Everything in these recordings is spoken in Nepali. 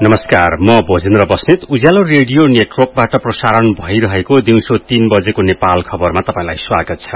नमस्कार, म भोजेन्द्र बस्नेत उज्यालो रेडियो नेटवर्कबाट प्रसारण भइरहेको दिउँसो 3 बजेको नेपाल खबरमा तपाईलाई स्वागत छ।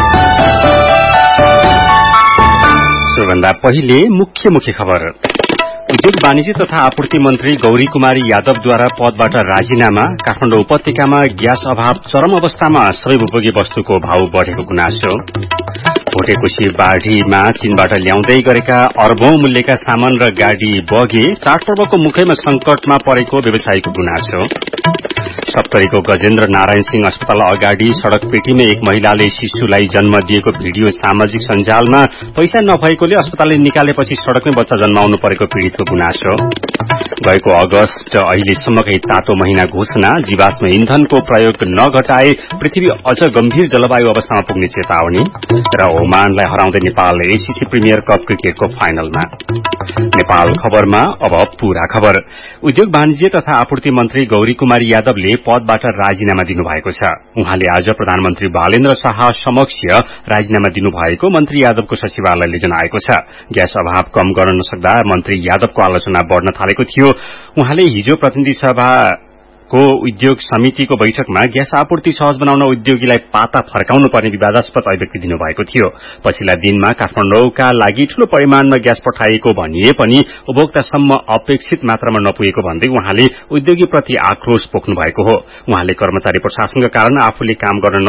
सबैभन्दा पहिले मुख्य खबर। उद्योग वाणिज्य तथा आपूर्ति मन्त्री गौरी कुमारी यादवद्वारा पदबाट राजीनामा। काठमाडौँ उपत्यकामा ग्यास अभाव चरम अवस्थामा सबै उपभोग्य वस्तुको भाव बढ़ेको गुनासो। भोटेकोशी बाढ़ीमा चीनबाट ल्याउँदै गरेका अर्बौं मूल्यका सामान र गाड़ी बगे। चाडपर्वको मुखैमा संकटमा परेको व्यवसायीको गुनासो। सप्तरीको गजेन्द्र नारायण सिंह अस्पताल अगाडि सड़क पेटीमा एक महिलाले शिशुलाई जन्म दिएको भिडियो सामाजिक सञ्जालमा पैसा नभएकोले अस्पतालले निकालेपछि सड़कमै बच्चा जन्माउनु परेको पीड़ितको गुनासो। गएको अगस्त अहिलेसम्मकै तातो महिना घोषणा। जीवाश्म इन्धनको प्रयोग नघटाए पृथ्वी अझ गम्भीर जलवायु अवस्थामा पुग्ने चेतावनी र ओमानलाई हराउँदै नेपाल एसीसी प्रिमियर कप क्रिकेटको फाइनलमा। नेपाल खबरमा अब पूरा खबर। उद्योग वाणिज्य तथा आपूर्ति मन्त्री गौरी कुमारी यादवले पदबाट राजीनामा दिनुभएको छ। उहाँले आज प्रधानमन्त्री बालेन्द्र शाह समक्ष राजीनामा दिनुभएको मन्त्री यादवको सचिवालयले जनाएको छ। ग्यास अभाव कम गर्न नसक्दा मन्त्री यादवको आलोचना बढ़न थालेको थियो। उहाँले हिजो प्रतिनिधि सभाको उद्योग समितिको बैठकमा ग्यास आपूर्ति सहज बनाउन उद्योगीलाई पाता फर्काउनु पर्ने विवादास्पद अभिव्यक्ति दिनुभएको थियो। पछिल्ला दिनमा काठमाडौँका लागि ठूलो परिमाणमा ग्यास पठाइएको भनिए पनि उपभोक्तासम्म अपेक्षित मात्रामा नपुगेको भन्दै उहाँले उद्योगीप्रति आक्रोश पोख्नु भएको हो। उहाँले कर्मचारी प्रशासनका कारण आफूले काम गर्न